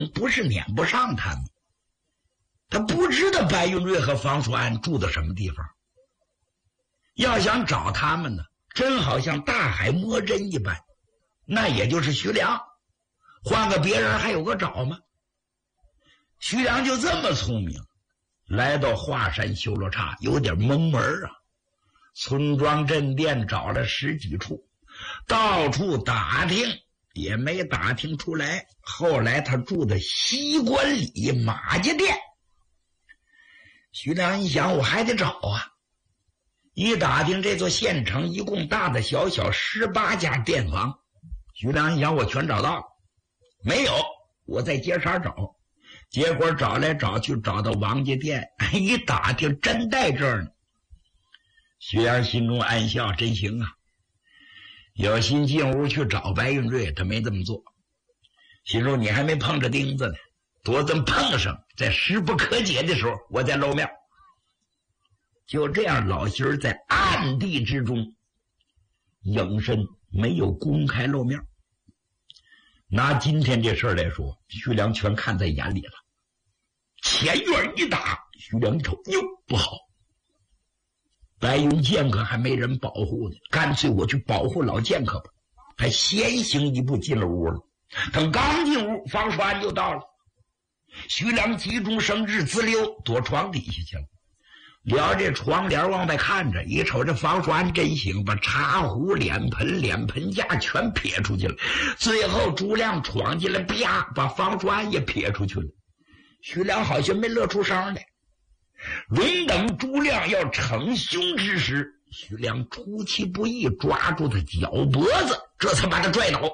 不是撵不上他们，他不知道白云瑞和房叔安住的什么地方。要想找他们呢，真好像大海摸针一般，那也就是徐良，换个别人还有个找吗？徐良就这么聪明，来到华山修罗刹有点蒙门啊，村庄镇店找了10几处，到处打听也没打听出来。后来他住的西关里马家店，徐良一想，我还得找啊。一打听，这座县城一共大大小小18家店房。徐良一想，我全找到了。没有，我在街上找。结果找来找去，找到王家店，一打听真在这儿呢。徐良心中暗笑，真行啊，有心进屋去找白云瑞，他没这么做。心中你还没碰着钉子呢，多这么碰上，在势不可解的时候我再露面。就这样，老心儿在暗地之中隐身，没有公开露面。拿今天这事儿来说，徐良全看在眼里了。前院一打，徐良一瞅，哟，不好，白云剑客还没人保护呢，干脆我去保护老剑客吧。他先行一步进了屋了。等刚进屋，方叔安就到了。徐良急中生智，滋溜躲床底下去了。撩这床帘往外看着，一瞅这方叔安真行，把茶壶、脸盆架全撇出去了。最后朱亮闯进来，啪，把方叔安也撇出去了。徐良好像没乐出声来。容等朱亮要逞凶之时，徐良出其不意抓住他脚脖子，这才把他拽倒。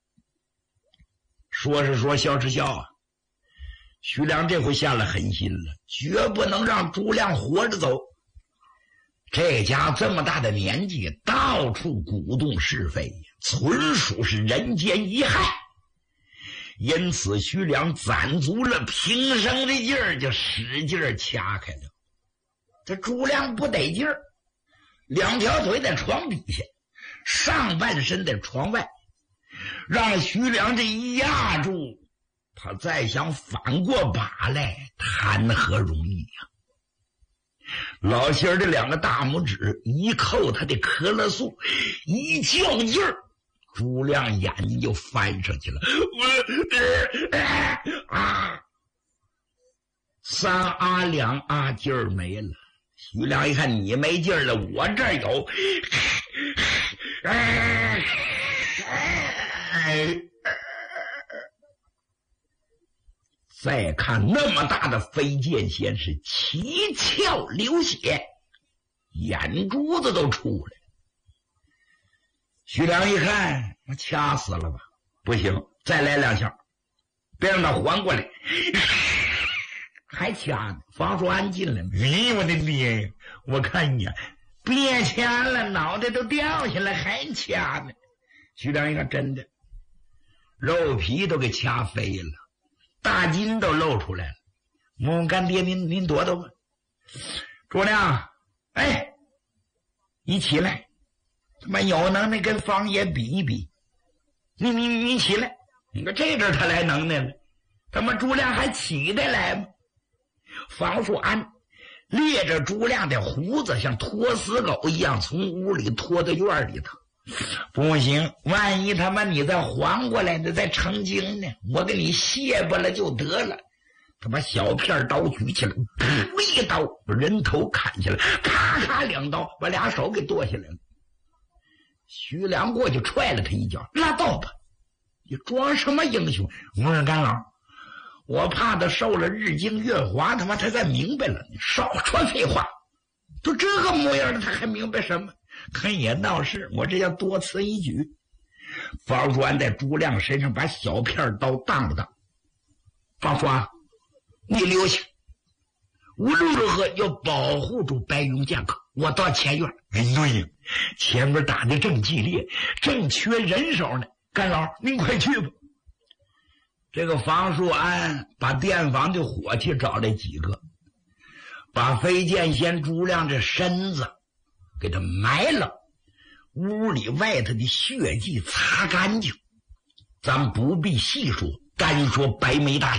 说是说，笑是笑啊。徐良这回下了狠心了，绝不能让朱亮活着走。这家这么大的年纪，到处鼓动是非，纯属是人间一害。因此徐良攒足了平生的劲儿，就使劲儿掐开了。这朱亮不得劲儿，两条腿在床底下，上半身在床外，让徐良这一压住，他再想反过把来，谈何容易呀！老心儿的2个大拇指一扣他的可乐素，一较劲儿，朱亮眼睛就翻上去了。3啊2啊，劲儿没了。徐良一看你没劲儿了，我这儿有。再看那么大的飞剑仙是七窍流血，眼珠子都出来。徐良一看，我掐死了吧？不行，再来2下，别让他缓过来。还掐呢。方叔安进来，哎，我的爹呀！我看你别掐了，脑袋都掉下来，还掐呢。徐良一看，真的，肉皮都给掐飞了，大筋都露出来了。干爹，您躲躲吧。朱亮，哎，你起来，他妈有能耐跟方爷比一比。你起来，你看这阵他来能耐了，他妈朱亮还起得来吗？方叔安猎着朱亮的胡子，像拖死狗一样从屋里拖到院里头。不行，万一他妈你再还过来的，再成精呢，我给你卸巴了就得了。他把小片刀举起来，噗一刀把人头砍下来，咔咔2刀把2手给剁下来了。徐良过去踹了他一脚，拉倒吧，你装什么英雄？我说干老，我怕他受了日精月华，他妈他才明白了，你少说废话，都这个模样了，他还明白什么？可也闹事，我这叫多此一举。方叔安在朱亮身上把小片刀当了当。方叔安，你留下，无论如何要保护住白云剑客。我到前院。哎，对呀，前面打得正激烈，正缺人手呢。干老，您快去吧。这个方叔安把店房的伙计找来几个，把飞剑仙朱亮这身子给他埋了，屋里外头的血迹擦干净，咱不必细说， 干说白眉大